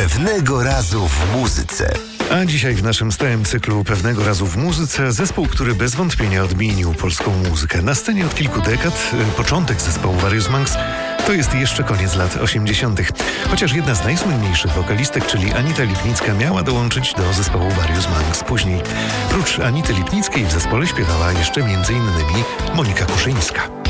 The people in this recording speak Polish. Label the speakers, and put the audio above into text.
Speaker 1: Pewnego razu w muzyce.
Speaker 2: A dzisiaj w naszym stałym cyklu Pewnego razu w muzyce zespół, który bez wątpienia odmienił polską muzykę. Na scenie od kilku dekad, początek zespołu Various Monks, to jest jeszcze koniec lat 80. Chociaż jedna z najsłynniejszych wokalistek, czyli Anita Lipnicka, miała dołączyć do zespołu Various Monks później. Prócz Anity Lipnickiej w zespole śpiewała jeszcze m.in. Monika Kuszyńska.